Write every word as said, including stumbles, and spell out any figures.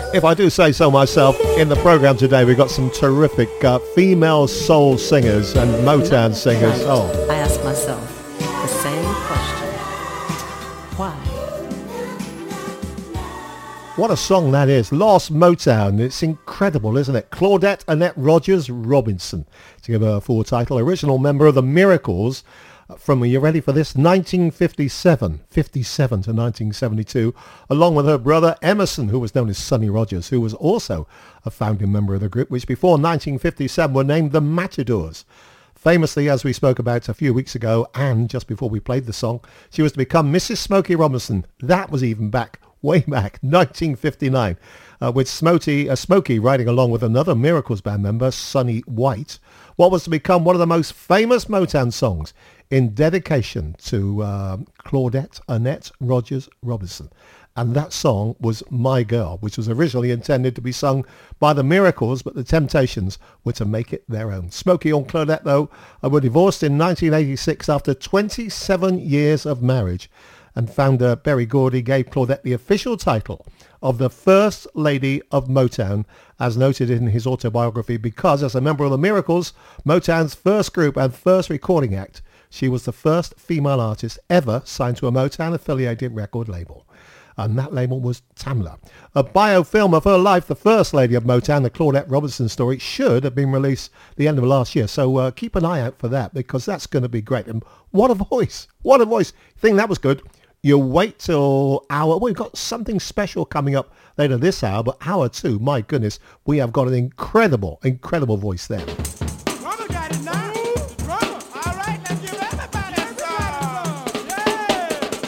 If I do say so myself, in the program today we've got some terrific uh, female soul singers and Motown singers. Right. Oh, I ask myself the same question. Why? what a song that is. Lost Motown. It's incredible, isn't it? Claudette Annette Rogers Robinson, to give her a full title. Original member of the Miracles from, are you ready for this, nineteen fifty-seven, fifty-seven to nineteen seventy-two, along with her brother Emerson, who was known as Sonny Rogers, who was also a founding member of the group, which before nineteen fifty-seven were named the Matadors. Famously, as we spoke about a few weeks ago, and just before we played the song, she was to become Missus Smokey Robinson. That was even back, way back, nineteen fifty-nine, uh, with Smokey, uh, Smokey riding along with another Miracles band member, Sonny White, what was to become one of the most famous Motown songs in dedication to uh, Claudette Annette Rogers Robinson. And that song was My Girl, which was originally intended to be sung by the Miracles, but the Temptations were to make it their own. Smokey and Claudette, though, were divorced in nineteen eighty-six after twenty-seven years of marriage, and founder Berry Gordy gave Claudette the official title of the First Lady of Motown, as noted in his autobiography, because as a member of the Miracles, Motown's first group and first recording act, she was the first female artist ever signed to a Motown-affiliated record label. And that label was Tamla. A biofilm of her life, the First Lady of Motown, the Claudette Robinson story, should have been released the end of last year. So uh, keep an eye out for that, because that's going to be great. And what a voice. What a voice. Think that was good. You wait till hour. We've got something special coming up later this hour, but hour two, my goodness, we have got an incredible, incredible voice there. Mama got it